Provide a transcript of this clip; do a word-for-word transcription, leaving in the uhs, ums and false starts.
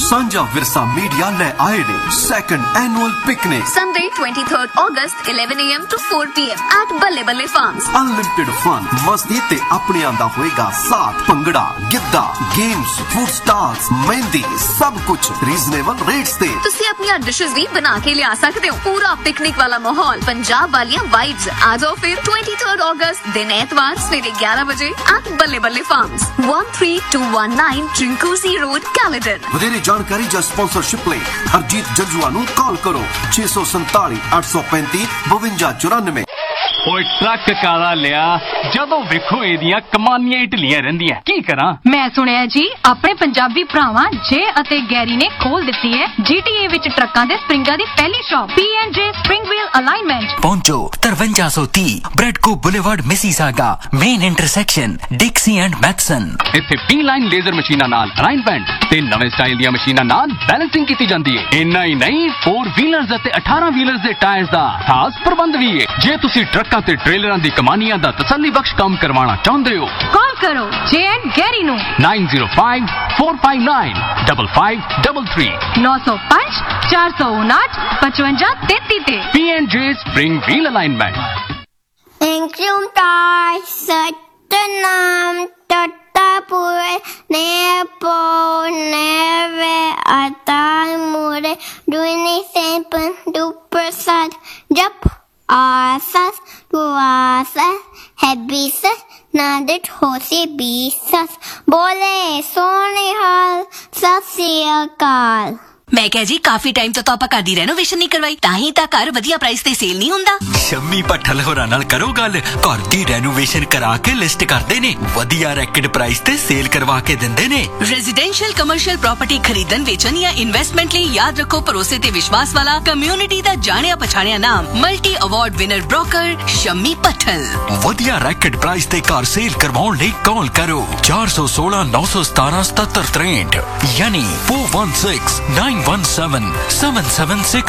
सांझा विरसा मीडिया ले आए ने second annual picnic Sunday twenty-third August eleven a m to four p m at Balle Balle Farms. Unlimited fun मस्ती ते अपने आंदा होएगा साथ bhangra Giddha games food stalls mehndi सब कुछ रीजनेबल रेट्स ते तुसी अपनी डिशेस भी बना के ले आ सकते हो। पूरा पिकनिक वाला माहौल पंजाब वालियां वाइब्स। आ जाओ फिर twenty-third August दिन एतवार सवेरे ग्यारह बजे at Balle Balle Farms one three two one nine Trincosi Road Caledon। ਵਧੇਰੇ ਜਾਣਕਾਰੀ ਜਾਂ ਸਪਾਂਸਰਸ਼ਿਪ ਲਈ ਹਰਜੀਤ ਜੱਜੂਆ ਨੂੰ ਕਾਲ ਕਰੋ छे सौ सैंतालीस आठ सौ पैंतीस बवंजा चौरानवे। ओए ट्रक काला लिया जदों वेखो एदियां कमानियां ढिलियां रहिंदियां की करा। मैं सुनिया जी अपने पंजाबी भरावां जे अते गैरी ने खोल दित्ती है जीटीए विच ट्रकां दे स्प्रिंगां दी पहली shop P and J spring wheel alignment. पहुंचो तिरवंजा सौ तीस ब्रेडको boulevard Mississauga main intersection डिक्सी and Mathison. इत्थे पी लाइन लेजर मशीनां नाल अलाइनमेंट ते नवे स्टाइल दी मशीनां नाल बैलेंसिंग कीती जांदी है। इन्ना ही नहीं फोर व्हीलर्स अते अठारह व्हीलर्स दे टायर्स दा खास प्रबंध भी है। जे तुसी ट्रकां ते ट्रेलरां दी कमानियां दा तसल्ली बख्श काम करवाना चाहुंदे हो कॉल करो जे एंड गैरी नु nine zero five four five nine five five three three नौ सौ पाँच चार सौ उनाठ पचवंजा तैतीस ते P and J spring wheel alignment. Engkau setenam tetapure nepo neve atal mure duini sempen du persat jap asas duasas hebisas nadet hosi bisas bole sone hal sasiakal। मैं कह जी काफी time तो ਆਪਾਂ ਘਰ ਦੀ ਰੈਨੋਵੇਸ਼ਨ ਨਹੀਂ ਕਰਵਾਈ ਤਾਂ ਹੀ ਤਾਂ ਘਰ ਵਧੀਆ ਪ੍ਰਾਈਸ ਤੇ ਸੇਲ ਨਹੀਂ ਹੁੰਦਾ। ਸ਼ੰਮੀ ਭੱਠਲ ਹੋਰਾਂ ਨਾਲ ਕਰੋ ਗੱਲ ਘਰ ਦੀ ਰੈਨੋਵੇਸ਼ਨ ਕਰਾ ਕੇ ਲਿਸਟ ਕਰਦੇ ਨੇ ਵਧੀਆ ਰੈਕਡ ਪ੍ਰਾਈਸ ਤੇ ਸੇਲ ਕਰਵਾ ਕੇ ਦਿੰਦੇ ਨੇ। रेजिडेंशियल कमर्शियल प्रॉपर्टी खरीदन वेचन या इन्वेस्टमेंट लिए याद रखो भरोसे ते विश्वास वाला कम्युनिटी दा जानिया पछाणिया नाम multi award winner broker Shammi Bhattal. ਵਧੀਆ ਰੈਕਡ ਪ੍ਰਾਈਸ ਤੇ ਕਾਰ ਸੇਲ ਕਰਵਾਉਣ ਲਈ ਕਾਲ ਕਰੋ चार सौ सोलह नौ सौ सतारह सतहत्तर तिरसठ यानी four one six nine one seven seven seven six